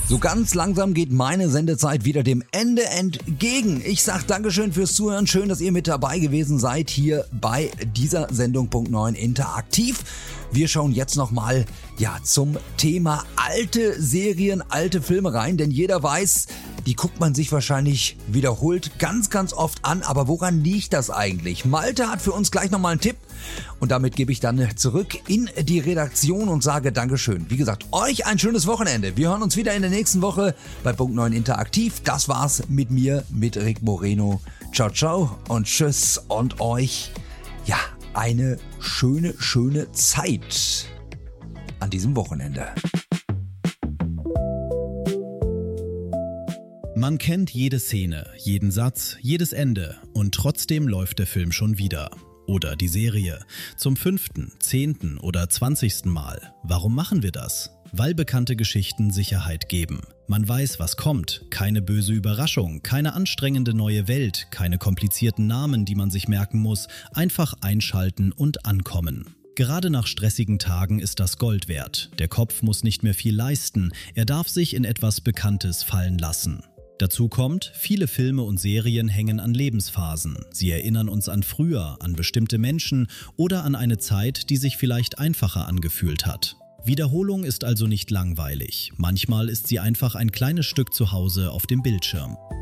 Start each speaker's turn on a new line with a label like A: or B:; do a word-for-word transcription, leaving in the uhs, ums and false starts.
A: So ganz langsam geht meine Sendezeit wieder dem Ende entgegen. Ich sag Dankeschön fürs Zuhören. Schön, dass ihr mit dabei gewesen seid hier bei dieser Sendung Punkt neun Interaktiv. Wir schauen jetzt nochmal ja, zum Thema alte Serien, alte Filme rein, denn jeder weiß, die guckt man sich wahrscheinlich wiederholt ganz, ganz oft an. Aber woran liegt das eigentlich? Malte hat für uns gleich nochmal einen Tipp und damit gebe ich dann zurück in die Redaktion und sage Dankeschön. Wie gesagt, euch ein schönes Wochenende. Wir hören uns wieder in der nächsten Woche bei Punkt neun Interaktiv. Das war's mit mir, mit Rick Moreno. Ciao, ciao und tschüss und euch, ja, eine schöne, schöne Zeit an diesem Wochenende.
B: Man kennt jede Szene, jeden Satz, jedes Ende und trotzdem läuft der Film schon wieder. Oder die Serie. Zum fünften, zehnten oder zwanzigsten Mal. Warum machen wir das? Weil bekannte Geschichten Sicherheit geben. Man weiß, was kommt. Keine böse Überraschung, keine anstrengende neue Welt, keine komplizierten Namen, die man sich merken muss. Einfach einschalten und ankommen. Gerade nach stressigen Tagen ist das Gold wert. Der Kopf muss nicht mehr viel leisten. Er darf sich in etwas Bekanntes fallen lassen. Dazu kommt, viele Filme und Serien hängen an Lebensphasen. Sie erinnern uns an früher, an bestimmte Menschen oder an eine Zeit, die sich vielleicht einfacher angefühlt hat. Wiederholung ist also nicht langweilig. Manchmal ist sie einfach ein kleines Stück zu Hause auf dem Bildschirm.